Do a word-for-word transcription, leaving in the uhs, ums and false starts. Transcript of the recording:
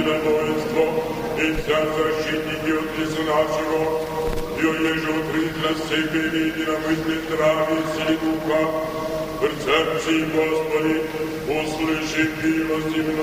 на воинство, и вся защитники от лесу нашего, ее еже укрыть на себе единомыслие здравия силы духа, в сердце, Господи, услыши милость и